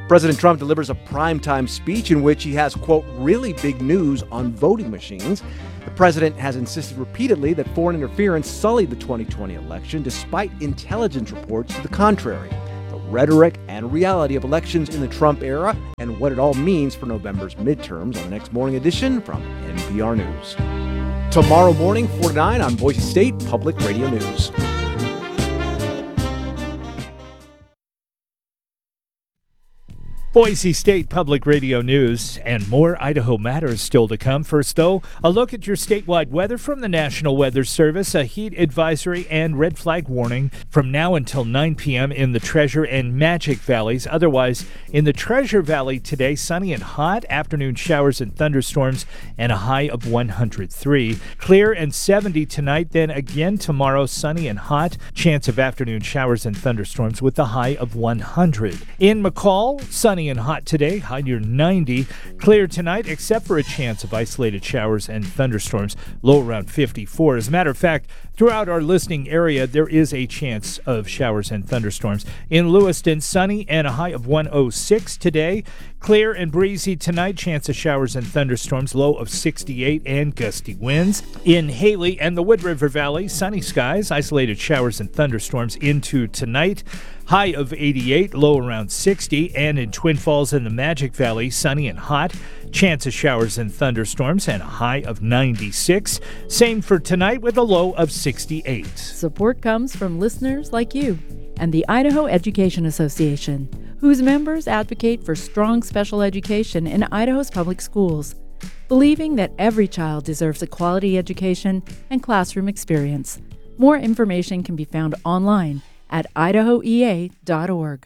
President Trump delivers a primetime speech in which he has, quote, really big news on voting machines. The president has insisted repeatedly that foreign interference sullied the 2020 election, despite intelligence reports to the contrary. The rhetoric and reality of elections in the Trump era and what it all means for November's midterms on the next morning edition from NPR News. Tomorrow morning, 4 to 9 on Boise State Public Radio News. Boise State Public Radio News and more Idaho Matters still to come. First, though, a look at your statewide weather from the National Weather Service, a heat advisory and red flag warning from now until 9 p.m. in the Treasure and Magic Valleys. Otherwise, in the Treasure Valley today, sunny and hot, afternoon showers and thunderstorms, and a high of 103. Clear and 70 tonight, then again tomorrow, sunny and hot, chance of afternoon showers and thunderstorms with a high of 100. In McCall, sunny and hot today, high near 90. Clear tonight, except for a chance of isolated showers and thunderstorms, low around 54. As a matter of fact, throughout our listening area, there is a chance of showers and thunderstorms. In Lewiston, sunny and a high of 106 today. Clear and breezy tonight, chance of showers and thunderstorms, low of 68 and gusty winds. In Haley and the Wood River Valley, sunny skies, isolated showers and thunderstorms into tonight. High of 88, low around 60, and in Twin Falls and the Magic Valley, sunny and hot. Chance of showers and thunderstorms and a high of 96. Same for tonight with a low of 68. Support comes from listeners like you and the Idaho Education Association, whose members advocate for strong special education in Idaho's public schools, believing that every child deserves a quality education and classroom experience. More information can be found online at idahoea.org.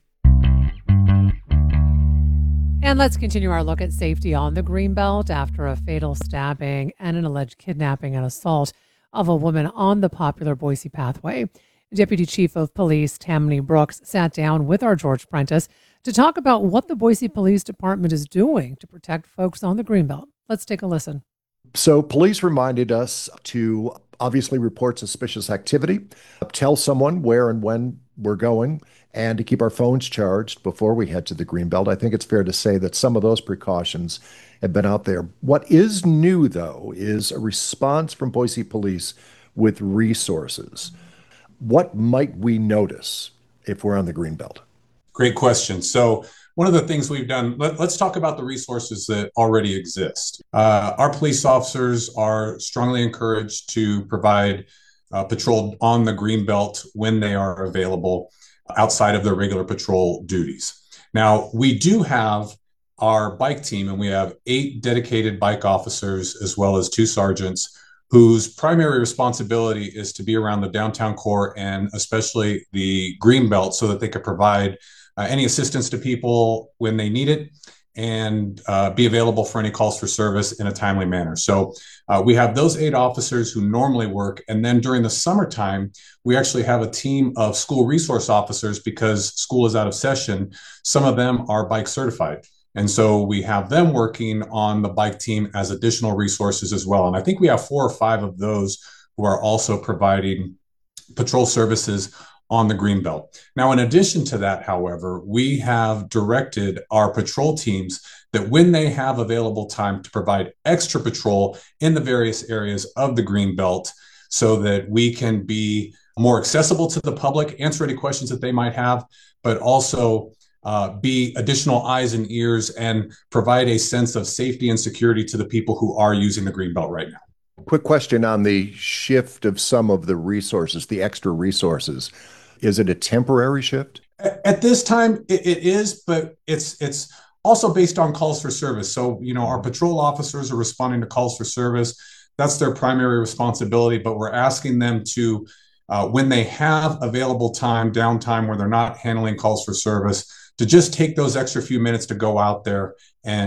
And let's continue our look at safety on the Greenbelt after a fatal stabbing and an alleged kidnapping and assault of a woman on the popular Boise Pathway. Deputy Chief of Police Tammany Brooks sat down with our George Prentice to talk about what the Boise Police Department is doing to protect folks on the Greenbelt. Let's take a listen. So police reminded us to obviously report suspicious activity, tell someone where and when we're going, and to keep our phones charged before we head to the Greenbelt. I think it's fair to say that some of those precautions have been out there. What is new, though, is a response from Boise Police with resources. What might we notice if we're on the Greenbelt? Great question. So one of the things we've done, let's talk about the resources that already exist. Our police officers are strongly encouraged to provide patrol on the Greenbelt when they are available outside of their regular patrol duties. Now, we do have our bike team, and we have 8 dedicated bike officers as well as 2 sergeants whose primary responsibility is to be around the downtown core and especially the Greenbelt so that they could provide any assistance to people when they need it and be available for any calls for service in a timely manner. So we have those 8 officers who normally work. And then during the summertime, we actually have a team of school resource officers because school is out of session. Some of them are bike certified. And so we have them working on the bike team as additional resources as well. And I think we have 4 or 5 of those who are also providing patrol services on the Greenbelt. Now, in addition to that, however, we have directed our patrol teams that when they have available time to provide extra patrol in the various areas of the Greenbelt so that we can be more accessible to the public, answer any questions that they might have, but also be additional eyes and ears and provide a sense of safety and security to the people who are using the Greenbelt right now. Quick question on the shift of some of the resources, the extra resources. Is it a temporary shift? At this time, it is, but it's also based on calls for service. So, our patrol officers are responding to calls for service. That's their primary responsibility, but we're asking them to, when they have available time, downtime, where they're not handling calls for service, to just take those extra few minutes to go out there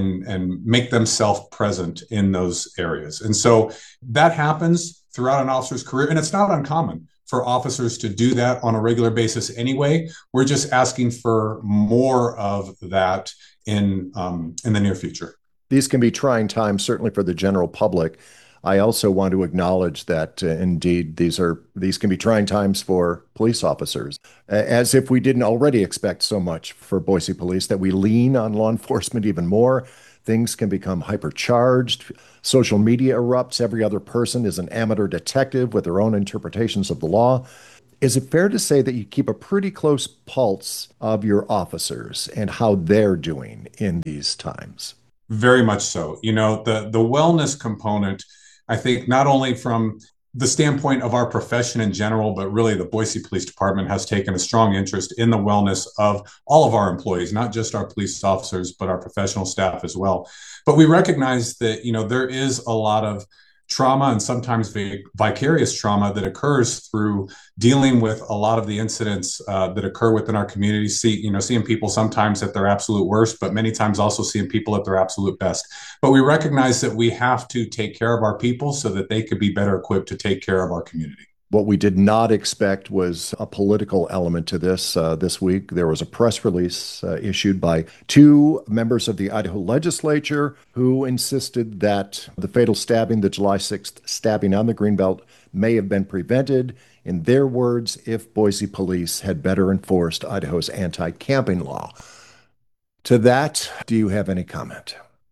and make themselves present in those areas. And so that happens throughout an officer's career, and it's not uncommon for officers to do that on a regular basis anyway. We're just asking for more of that in the near future. These can be trying times, certainly for the general public. I also want to acknowledge that indeed these can be trying times for police officers. As if we didn't already expect so much for Boise Police, that we lean on law enforcement even more. Things can become hypercharged. Social media erupts. Every other person is an amateur detective with their own interpretations of the law. Is it fair to say that you keep a pretty close pulse of your officers and how they're doing in these times? Very much so. The wellness component, I think, not only from the standpoint of our profession in general, but really the Boise Police Department has taken a strong interest in the wellness of all of our employees, not just our police officers, but our professional staff as well. But we recognize that, there is a lot of trauma and sometimes vicarious trauma that occurs through dealing with a lot of the incidents that occur within our community. Seeing people sometimes at their absolute worst, but many times also seeing people at their absolute best. But we recognize that we have to take care of our people so that they could be better equipped to take care of our community. What we did not expect was a political element to this. This week, there was a press release issued by two members of the Idaho legislature who insisted that the fatal stabbing, the July 6th stabbing on the Greenbelt, may have been prevented, in their words, if Boise police had better enforced Idaho's anti-camping law. To that, do you have any comment?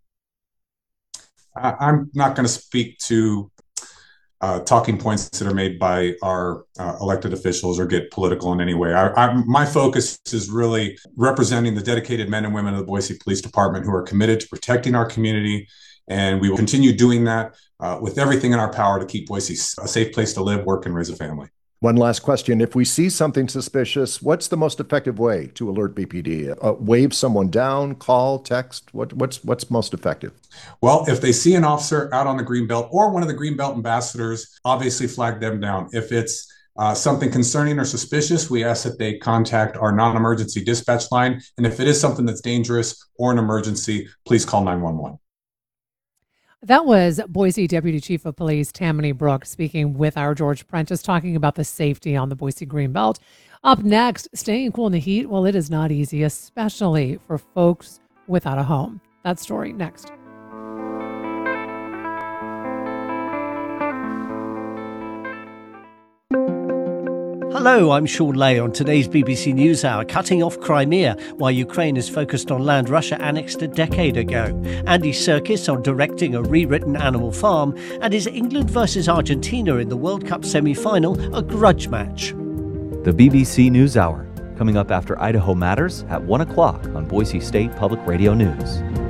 I'm not going to speak to talking points that are made by our elected officials or get political in any way. My focus is really representing the dedicated men and women of the Boise Police Department who are committed to protecting our community, and we will continue doing that with everything in our power to keep Boise a safe place to live, work, and raise a family. One last question. If we see something suspicious, what's the most effective way to alert BPD? Wave someone down, call, text? What's most effective? Well, if they see an officer out on the Greenbelt or one of the Greenbelt ambassadors, obviously flag them down. If it's something concerning or suspicious, we ask that they contact our non-emergency dispatch line. And if it is something that's dangerous or an emergency, please call 911. That was Boise Deputy Chief of Police Tammany Brooks speaking with our George Prentice, talking about the safety on the Boise Greenbelt. Up next, staying cool in the heat, well, it is not easy, especially for folks without a home. That story next. Hello, I'm Sean Lay on today's BBC NewsHour, cutting off Crimea while Ukraine is focused on land Russia annexed a decade ago. Andy Serkis on directing a rewritten Animal Farm, and is England versus Argentina in the World Cup semi-final a grudge match? The BBC NewsHour, coming up after Idaho Matters at 1 o'clock on Boise State Public Radio News.